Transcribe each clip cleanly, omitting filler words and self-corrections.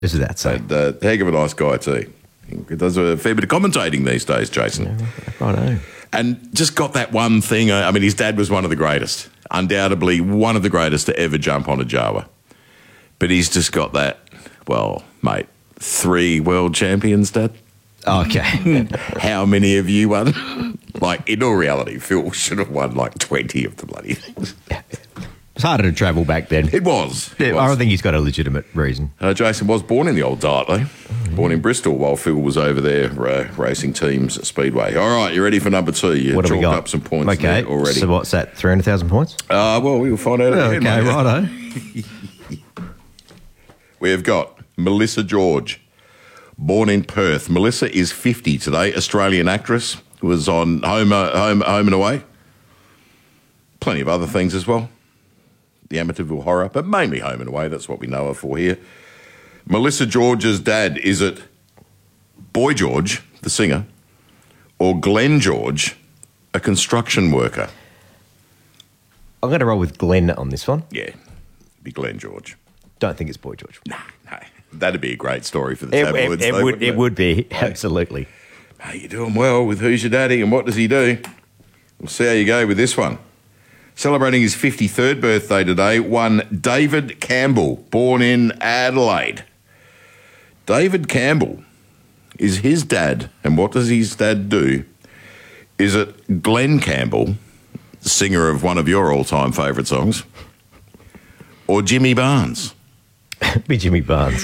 Is that so? And heck of a nice guy too. He does a fair bit of commentating these days, Jason. Righto. And just got that one thing. I mean, his dad was one of the greatest. Undoubtedly one of the greatest to ever jump on a Jawa. But he's just got that, well, mate, 3 world champions, Dad. Okay. How many have you won? Like, in all reality, Phil should have won like 20 of the bloody things. It's harder to travel back then. It was. I don't think he's got a legitimate reason. Jason was born in the old dart, though. Born in Bristol while Phil was over there racing teams at Speedway. All right, you ready for number 2? You What have we got? Up some points okay. there already. So what's that, 300,000 points? Well, we'll find out at the end, Okay, mate. righto. We have got Melissa George, born in Perth. Melissa is 50 today, Australian actress, was on Home and Away. Plenty of other things as well. The Amityville Horror, but mainly Home and Away. That's what we know her for here. Melissa George's dad, is it Boy George, the singer, or Glenn George, a construction worker? I'm going to roll with Glenn on this one. Yeah, it'd be Glenn George. Don't think it's Boy George. No. That'd be a great story for the tabloids. It would be, absolutely. Hey, you're doing well with Who's Your Daddy and what does he do? We'll see how you go with this one. Celebrating his 53rd birthday today, one David Campbell, born in Adelaide. David Campbell is his dad, and what does his dad do? Is it Glenn Campbell, singer of one of your all-time favourite songs, or Jimmy Barnes? Be Jimmy Barnes.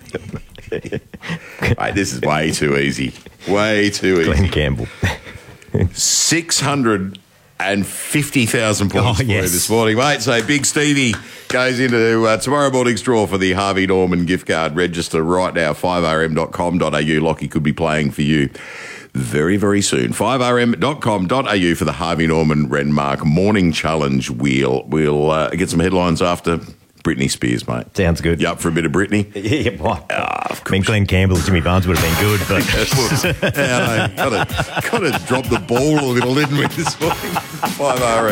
Mate, this is way too easy. Way too easy. Glenn Campbell. 650,000 points for you yes. this morning, mate. So Big Stevie goes into tomorrow morning's draw for the Harvey Norman gift card. Register right now, 5rm.com.au. Lockie could be playing for you very, very soon. 5rm.com.au for the Harvey Norman Renmark Morning Challenge wheel. We'll get some headlines after Britney Spears, mate. Sounds good. You up for a bit of Britney? Yeah, what? Of I mean, Glenn Campbell, Jimmy Barnes would have been good, but... Got to drop the ball a little, didn't we, this morning? 5RM.